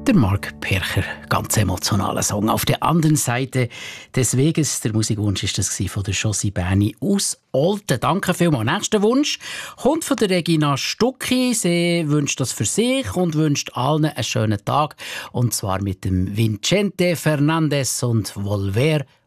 Der Mark Pircher, ganz emotionaler Song. Auf der anderen Seite des Weges, der Musikwunsch ist das von der Josie Berni aus Olten. Danke vielmals. Nächster Wunsch kommt von der Regina Stucki. Sie wünscht das für sich und wünscht allen einen schönen Tag. Und zwar mit dem Vicente Fernandes und Volver